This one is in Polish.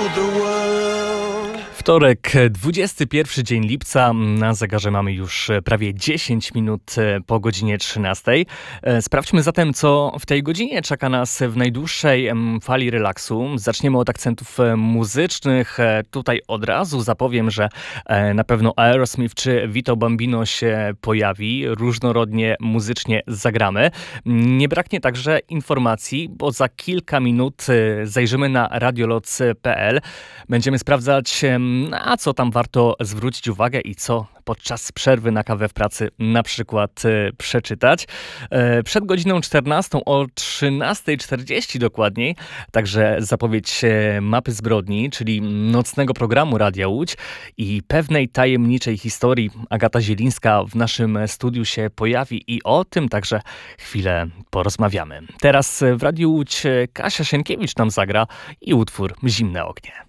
the world. Wtorek, 21 dzień lipca, na zegarze mamy już prawie 10 minut po godzinie 13. Sprawdźmy zatem, co w tej godzinie czeka nas w najdłuższej fali relaksu. Zaczniemy od akcentów muzycznych. Tutaj od razu zapowiem, że na pewno Aerosmith czy Vito Bambino się pojawi. Różnorodnie muzycznie zagramy. Nie braknie także informacji, bo za kilka minut zajrzymy na radioloc.pl. Będziemy sprawdzać, na co tam warto zwrócić uwagę i co podczas przerwy na kawę w pracy na przykład przeczytać. Przed godziną 14 o 13:40 dokładniej, także zapowiedź Mapy Zbrodni, czyli nocnego programu Radia Łódź i pewnej tajemniczej historii. Agata Zielińska w naszym studiu się pojawi i o tym także chwilę porozmawiamy. Teraz w Radiu Łódź Kasia Sienkiewicz nam zagra i utwór Zimne ognie.